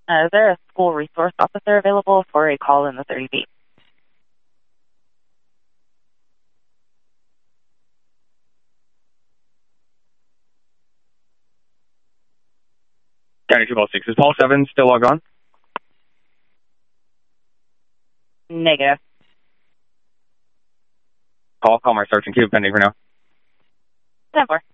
Is there a school resource officer available for a call in the 30 feet? County 206. Is Paul 7 still logged on? Negative. Call my search and queue pending for now. 10-4.